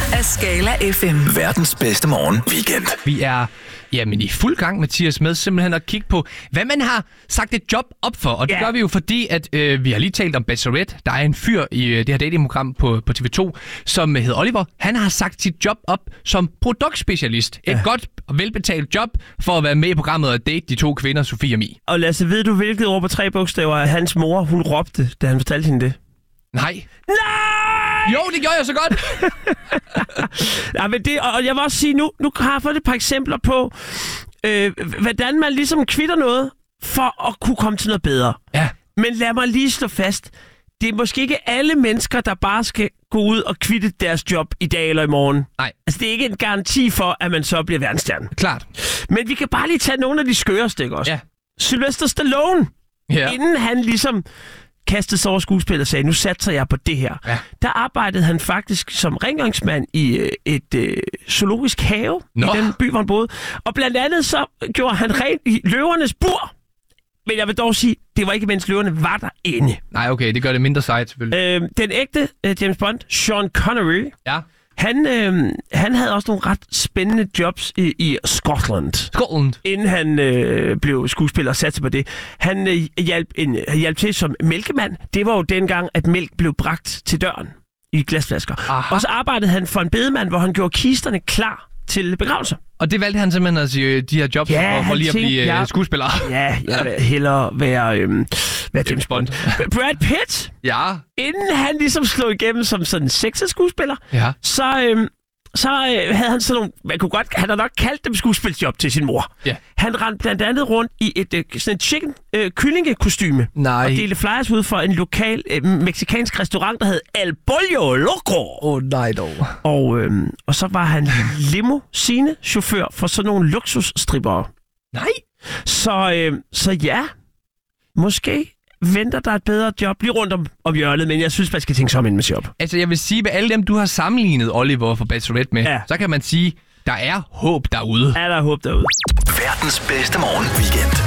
af Skala FM. Verdens bedste morgen weekend. Vi er i fuld gang, Mathias, med simpelthen at kigge på, hvad man har sagt et job op for. Og det gør vi jo, fordi at vi har lige talt om Bachelorette. Der er en fyr i det her datingprogram på TV2, som hedder Oliver. Han har sagt sit job op som produktspecialist. Et godt og velbetalt job for at være med i programmet og date de to kvinder, Sofie og Mi. Og Lasse, ved du, hvilket ord på 3 bogstaver hans mor, hun råbte, da han fortalte hende det? Nej! Jo, det gjorde jeg så godt. Ja, men det, og jeg vil også sige, nu har jeg fået et par eksempler på, hvordan man ligesom kvitter noget, for at kunne komme til noget bedre. Ja. Men lad mig lige slå fast, det er måske ikke alle mennesker, der bare skal gå ud og kvitte deres job i dag eller i morgen. Nej. Altså, det er ikke en garanti for, at man så bliver verdensstjerne. Klart. Men vi kan bare lige tage nogle af de skøre stykker også. Ja. Sylvester Stallone, inden han ligesom kastede sig over skuespil og sagde, nu satser jeg på det her. Ja. Der arbejdede han faktisk som rengøringsmand i et zoologisk have i den by, hvor han boede. Og blandt andet så gjorde han rent i løvernes bur. Men jeg vil dog sige, det var ikke mens løverne var derinde. Nej, okay, det gør det mindre sejt selvfølgelig. Den ægte James Bond, Sean Connery, han havde også nogle ret spændende jobs i Skotland. Inden han blev skuespiller og satte på det. Han hjalp til som mælkemand. Det var jo dengang, at mælk blev bragt til døren i glasflasker. Aha. Og så arbejdede han for en bedemand, hvor han gjorde kisterne klar til begravelser. Og det valgte han simpelthen at sige, de her jobs for lige at blive skuespiller. Ja, jeg vil hellere være James Bond. Brad Pitt, inden han ligesom slog igennem som sådan en sexet-skuespiller, så havde han sådan nogle, han har nok kaldt dem skuespilsjob til sin mor. Yeah. Han rendte blandt andet rundt i sådan et chicken kyllingekostyme og delte flyers ud for en lokal mexikansk restaurant, der hed El Pollo Loco. Nej dog. Og så var han limousine-chauffør for sådan nogle luksusstrippere. Nej. Så ja, måske venter der et bedre job lige rundt om hjørnet, men jeg synes, man skal tænke sig om inden med job. Altså, jeg vil sige, med alle dem, du har sammenlignet Oliver for Bachelorette med, så kan man sige, der er håb derude. Er der håb derude? Verdens bedste morgen weekend.